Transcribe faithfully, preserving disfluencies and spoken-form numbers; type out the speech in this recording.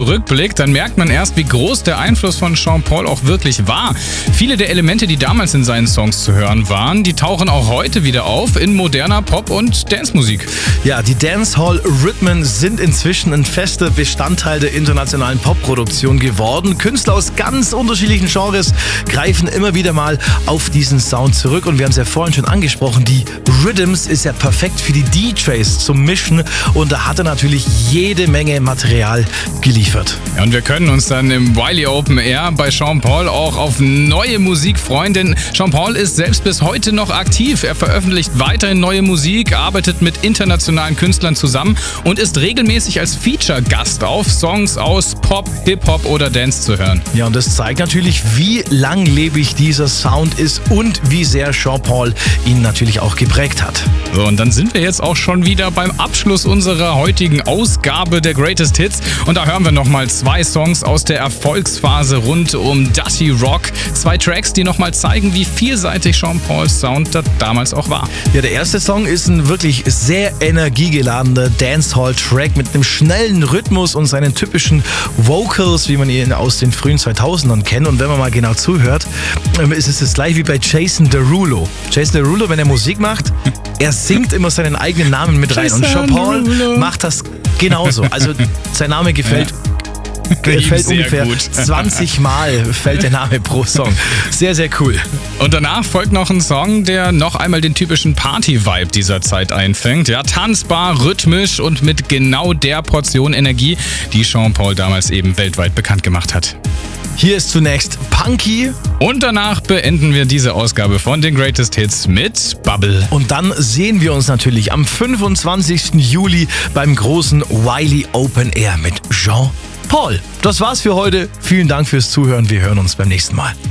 zurückblickt, dann merkt man erst, wie groß der Einfluss von Sean Paul auch wirklich war. Viele der Elemente, die damals in seinen Songs zu hören waren, die tauchen auch heute wieder auf in moderner Pop- und Dancemusik. Ja, die Dancehall-Rhythmen sind inzwischen ein fester Bestandteil der internationalen Popproduktion geworden. Künstler aus ganz unterschiedlichen Genres greifen immer wieder mal auf diesen Sound zurück. Und wir haben es ja vorhin schon angesprochen, die Rhythms ist ja perfekt für die D Js zum Mischen. Und da hat er natürlich jede Menge Material geliefert. Ja, und wir können uns dann im Wiley Open Air bei Sean Paul auch auf neue Musik freuen, denn Sean Paul ist selbst bis heute noch aktiv. Er veröffentlicht weiterhin neue Musik, arbeitet mit internationalen Künstlern zusammen und ist regelmäßig als Feature-Gast auf Songs aus Pop, Hip-Hop oder Dance zu hören. Ja, und das zeigt natürlich, wie langlebig dieser Sound ist und wie sehr Sean Paul ihn natürlich auch geprägt hat. So, und dann sind wir jetzt auch schon wieder beim Abschluss unserer heutigen Ausgabe der Greatest Hits. Und da hören wir nochmal zwei Songs aus der Erfolgsphase rund um Dirty Rock. Zwei Tracks, die nochmal zeigen, wie vielseitig Sean Pauls Sound da damals auch war. Ja, der erste Song ist ein wirklich sehr energiegeladener Dancehall-Track mit einem schnellen Rhythmus und seinen typischen Vocals, wie man ihn aus den frühen zweitausendern kennt. Und wenn man mal genau zuhört, ist es das gleich wie bei Jason Derulo. Jason Derulo, wenn er Musik macht, er singt immer seinen eigenen Namen mit rein. Jason Und Sean Paul Derulo macht das genauso. Also sein Name gefällt. Ja. fällt Sehr ungefähr gut. zwanzig Mal fällt der Name pro Song. Sehr, sehr cool. Und danach folgt noch ein Song, der noch einmal den typischen Party-Vibe dieser Zeit einfängt. Ja, tanzbar, rhythmisch und mit genau der Portion Energie, die Sean Paul damals eben weltweit bekannt gemacht hat. Hier ist zunächst Punky. Und danach beenden wir diese Ausgabe von den Greatest Hits mit Bubble. Und dann sehen wir uns natürlich am fünfundzwanzigsten Juli beim großen Wiley Open Air mit Sean Paul. Das war's für heute. Vielen Dank fürs Zuhören. Wir hören uns beim nächsten Mal.